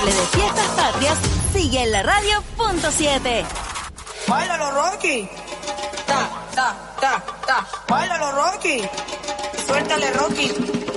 sale de Fiestas Patrias sigue en la radio.7. ¡Báilalo, Rocky! ¡Ta, ta, ta, ta! ¡Báilalo, Rocky! ¡Suéltale, Rocky!